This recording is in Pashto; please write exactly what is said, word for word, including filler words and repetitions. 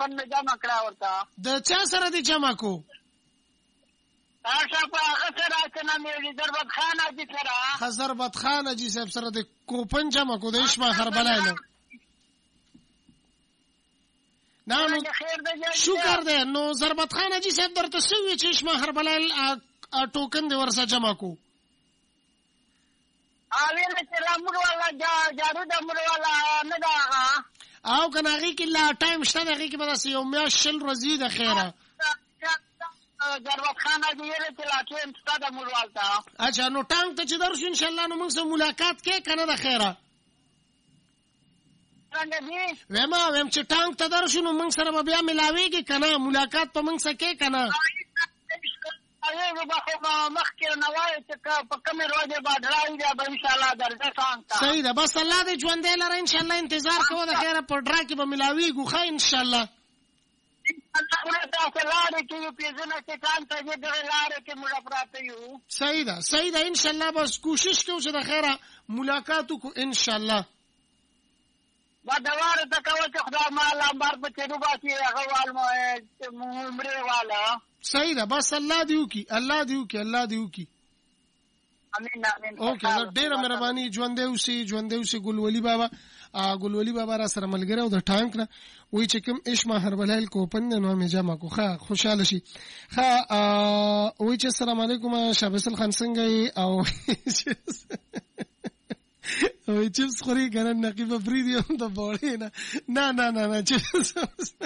توکن مې جمع کړه ورته. د چا سره دې جمع کو؟ هغه په هغه سره چې نه مې ضربت خان حاجي سره ضربت خان حاجي صاحب سره د کوپن جمع کو د اشما هربلای نه. نه نو شکر دی. نو ضربت خان حاجي صاحب درته سوي چې اشما هربلای ټوکن دې ورسره جمع کو. اویل چې لامور والا جارو د مور والا نه دا او کنه هغه کې لا ټایم شته هغه کې به تاسو یو میاشت شل ورځې د خیره ضربت خان حاجي یې ته لا ټایم شته د مور والتا. اچھا نو ټانګ ته چې درشو ان شاء الله نو موږ سره ملاقات کې کنه د خیره څنګه دی وېما وېم چې ټانګ ته درشو نو موږ سره بیا ملاويږي کنه ملاقات په موږ سره کې کنه. ايه بخو مخکې نه وای چې په کومه ورځ باندې راځي به ان شاء الله درځه څنګه. صحیح ده. بس الله دې ژوند دې لره ان شاء الله انتظار کوو د خیره په ډرا کې به ملاويږو خا ان شاء الله. الله تاسو لاره کې پیژنه چې ځان ته دې لاره کې موږ پراته یو. صحیح ده صحیح ده ان شاء الله. بس کوشش کوو چې د خیره ملاقات وکړو ان شاء الله. با دواره ته کوي چې خدای مال امبار په چېرو باسي هغه والمو عمره والا. صحیح ده. بس الله دیو کی الله دیو کی الله دیو کی. امين امين. اوکے ډیره مهرباني. ژوند دی اوسې ژوند دی اوسې ګلولي بابا ګلولي بابا را سره ملګری او د ټانک نه وای چې کوم اشما هربلایل کو پند نو مې جمع کو ښه خوشاله شي. ښه وای چې السلام علیکم شابسل خان څنګه او وای چې څخوري ګرن نقيبه فریدي هم د بوړې نه نه نه نه چې